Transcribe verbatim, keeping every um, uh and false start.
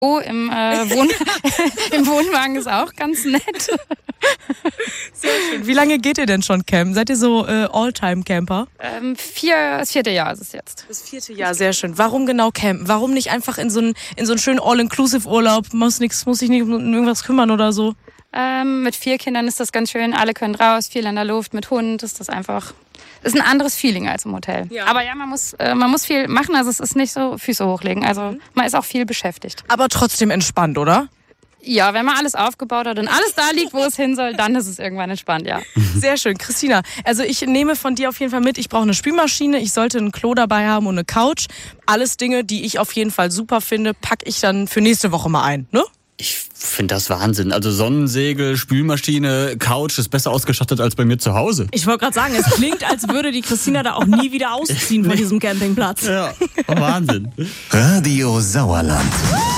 Oh, im, äh, Wohn im Wohnwagen ist auch ganz nett. Sehr schön. Wie lange geht ihr denn schon campen? Seid ihr so äh, All-Time-Camper? Ähm, vier, das vierte Jahr ist es jetzt. Das vierte Jahr, sehr schön. Warum genau campen? Warum nicht einfach in so einen, in so einen schönen All-Inclusive-Urlaub? Muss nix, muss sich nicht um irgendwas kümmern oder so? Ähm, mit vier Kindern ist das ganz schön. Alle können raus, viel in der Luft. Mit Hund ist das einfach... ist ein anderes Feeling als im Hotel. Ja. Aber ja, man muss, äh, man muss viel machen. Also es ist nicht so Füße hochlegen. Also man ist auch viel beschäftigt. Aber trotzdem entspannt, oder? Ja, wenn man alles aufgebaut hat und alles da liegt, wo es hin soll, dann ist es irgendwann entspannt, ja. Sehr schön. Christina, also ich nehme von dir auf jeden Fall mit, ich brauche eine Spülmaschine, ich sollte ein Klo dabei haben und eine Couch. Alles Dinge, die ich auf jeden Fall super finde, packe ich dann für nächste Woche mal ein, ne? Ich finde das Wahnsinn. Also Sonnensegel, Spülmaschine, Couch ist besser ausgestattet als bei mir zu Hause. Ich wollte gerade sagen, es klingt, als würde die Christina da auch nie wieder ausziehen von diesem Campingplatz. Ja, Wahnsinn. Radio Sauerland.